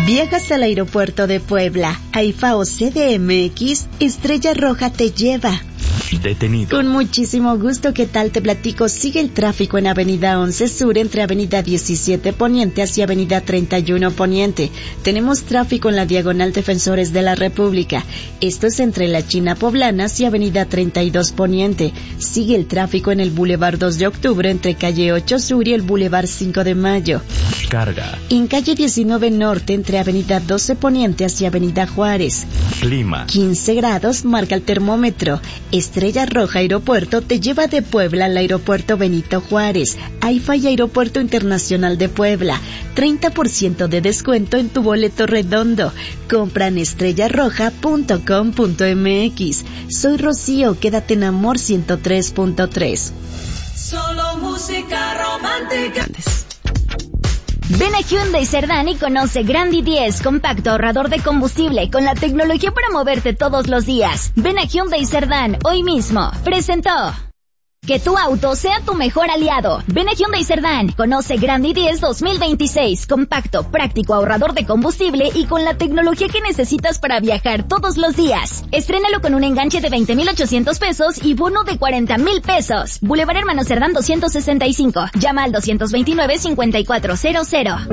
Viajas al aeropuerto de Puebla, AIFA o CDMX, Estrella Roja te lleva. Detenido. Con muchísimo gusto, ¿qué tal? Te platico. Sigue el tráfico en Avenida 11 Sur entre Avenida 17 Poniente hacia Avenida 31 Poniente. Tenemos tráfico en la Diagonal Defensores de la República. Esto es entre la China Poblana hacia Avenida 32 Poniente. Sigue el tráfico en el Boulevard 2 de Octubre entre Calle 8 Sur y el Boulevard 5 de Mayo. Carga. En Calle 19 Norte entre Avenida 12 Poniente hacia Avenida Juárez. Clima. 15 grados marca el termómetro. Estrella Roja Aeropuerto te lleva de Puebla al Aeropuerto Benito Juárez, AIFA y Aeropuerto Internacional de Puebla. 30% de descuento en tu boleto redondo. Compra en estrellaroja.com.mx. Soy Rocío, quédate en Amor 103.3. Solo música romántica. Ven a Hyundai Cerdán y conoce Grandi 10, compacto ahorrador de combustible con la tecnología para moverte todos los días. Ven a Hyundai Cerdán hoy mismo. Presentó. Que tu auto sea tu mejor aliado. Ven a Hyundai Cerdán. Conoce Grandi 10 2026. Compacto, práctico, ahorrador de combustible y con la tecnología que necesitas para viajar todos los días. Estrénalo con un enganche de 20,800 pesos y bono de 40,000 pesos. Boulevard Hermano Cerdán 265. Llama al 229-5400.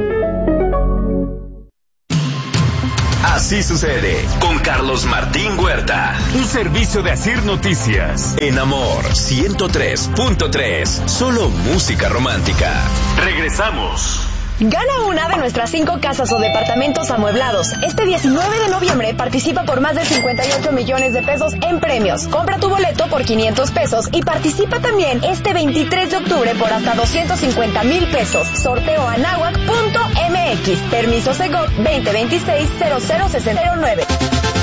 Así sucede con Carlos Martín Huerta. Un servicio de Asir Noticias. En Amor 103.3. Solo música romántica. Regresamos. Gana una de nuestras 5 casas o departamentos amueblados. Este 19 de noviembre participa por más de 58 millones de pesos en premios. Compra tu boleto por 500 pesos y participa también este 23 de octubre por hasta 250,000 pesos. Sorteo anahuac.mx. Permiso Segov 2026-0069.